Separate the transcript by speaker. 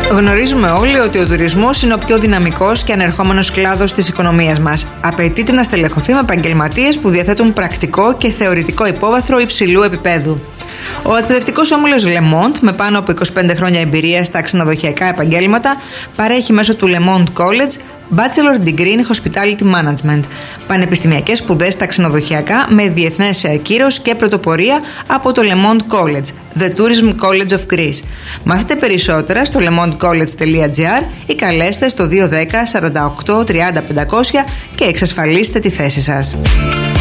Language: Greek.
Speaker 1: Γνωρίζουμε όλοι ότι ο τουρισμός είναι ο πιο δυναμικός και ανερχόμενος κλάδος της οικονομίας μας. Απαιτείται να στελεχωθεί με επαγγελματίες που διαθέτουν πρακτικό και θεωρητικό υπόβαθρο υψηλού επίπεδου. Ο εκπαιδευτικός όμιλος Le Monde, με πάνω από 25 χρόνια εμπειρία στα ξενοδοχειακά επαγγέλματα, παρέχει μέσω του Le Monde College Bachelor Degree in Hospitality Management, πανεπιστημιακές σπουδές στα ξενοδοχειακά με διεθνές κύρος και πρωτοπορία από το Le Monde College, The Tourism College of Greece. Μάθετε περισσότερα στο lemondecollege.gr ή καλέστε στο 210 48 30 500 και εξασφαλίστε τη θέση σας.